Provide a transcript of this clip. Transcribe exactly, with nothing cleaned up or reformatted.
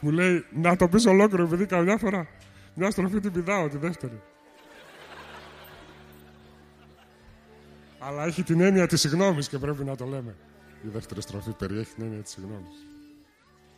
Μου λέει, να το πεις ολόκληρο, επειδή καμιά φορά μια στροφή την πηδάω, τη δεύτερη. Αλλά έχει την έννοια της συγγνώμης και πρέπει να το λέμε. Η δεύτερη στροφή περιέχει την έννοια της συγγνώμης.